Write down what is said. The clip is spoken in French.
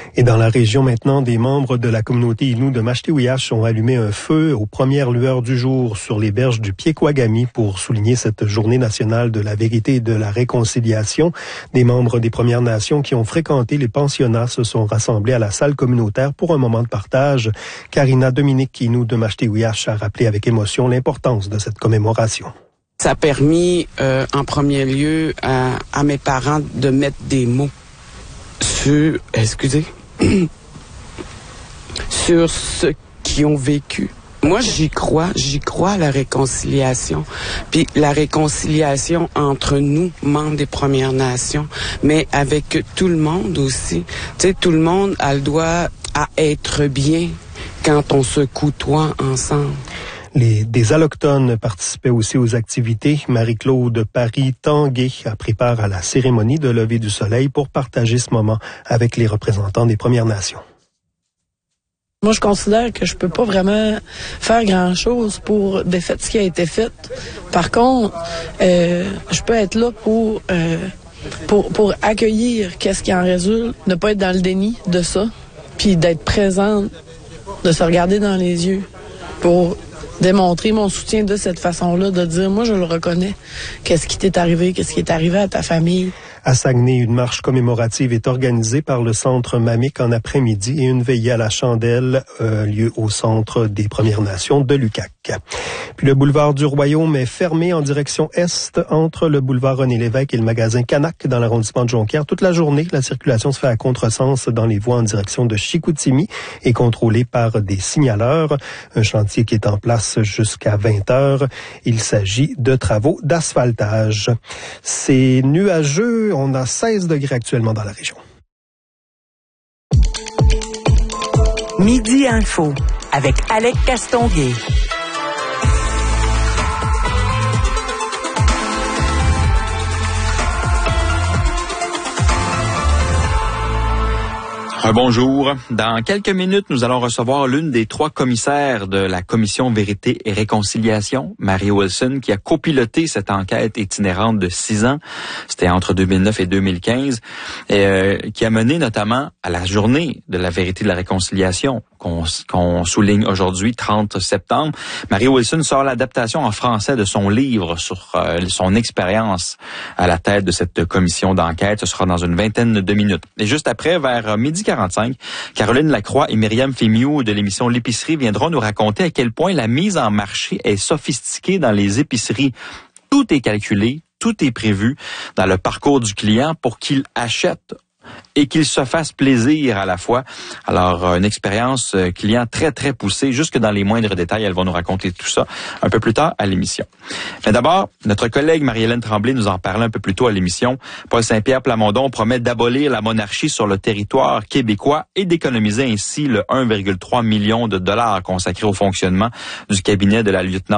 Et dans la région maintenant, des membres de la communauté Innu de Machetewiash ont allumé un feu aux premières lueurs du jour sur les berges du Piekouagami pour souligner cette journée nationale de la vérité et de la réconciliation. Des membres des Premières Nations qui ont fréquenté les pensionnats se sont rassemblés à la salle communautaire pour un moment de partage. Karina Dominique Innu de Machetewiash a rappelé avec émotion l'importance de cette commémoration. Ça a permis en premier lieu à mes parents de mettre des mots sur ce qu'ils ont vécu. Moi, j'y crois à la réconciliation. Puis la réconciliation entre nous, membres des Premières Nations, mais avec tout le monde aussi. Tu sais, tout le monde a le droit à être bien quand on se côtoie ensemble. Des allochtones participaient aussi aux activités. Marie-Claude Paris-Tanguay a pris part à la cérémonie de lever du soleil pour partager ce moment avec les représentants des Premières Nations. Moi, je considère que je peux pas vraiment faire grand-chose pour défaire ce qui a été fait. Par contre, je peux être là pour accueillir qu'est-ce qui en résulte, ne pas être dans le déni de ça, puis d'être présente, de se regarder dans les yeux pour démontrer mon soutien de cette façon-là, de dire, moi, je le reconnais. Qu'est-ce qui t'est arrivé? Qu'est-ce qui est arrivé à ta famille? À Saguenay, une marche commémorative est organisée par le Centre Mamic en après-midi et une veillée à la chandelle lieu au Centre des Premières Nations de l'UQAC. Puis le boulevard du Royaume est fermé en direction est entre le boulevard René-Lévesque et le magasin Canac dans l'arrondissement de Jonquière. Toute la journée, la circulation se fait à contresens dans les voies en direction de Chicoutimi et contrôlée par des signaleurs. Un chantier qui est en place jusqu'à 20h. Il s'agit de travaux d'asphaltage. C'est nuageux. On a 16 degrés actuellement dans la région. Midi Info avec Alec Castonguay. Bonjour. Dans quelques minutes, nous allons recevoir l'une des 3 commissaires de la Commission Vérité et Réconciliation, Mary Wilson, qui a copiloté cette enquête itinérante de 6 ans. C'était entre 2009 et 2015, qui a mené notamment à la journée de la vérité et de la réconciliation qu'on souligne aujourd'hui, 30 septembre. Mary Wilson sort l'adaptation en français de son livre sur son expérience à la tête de cette commission d'enquête. Ce sera dans une vingtaine de minutes. Et juste après, vers 12h45, Caroline Lacroix et Myriam Fémiou de l'émission L'épicerie viendront nous raconter à quel point la mise en marché est sophistiquée dans les épiceries. Tout est calculé, tout est prévu dans le parcours du client pour qu'il achète et qu'il se fasse plaisir à la fois. Alors, une expérience client très, très poussée, jusque dans les moindres détails. Elles vont nous raconter tout ça un peu plus tard à l'émission. Mais d'abord, notre collègue Marie-Hélène Tremblay nous en parlait un peu plus tôt à l'émission. Paul Saint-Pierre Plamondon promet d'abolir la monarchie sur le territoire québécois et d'économiser ainsi le 1,3 million de dollars consacrés au fonctionnement du cabinet de la lieutenant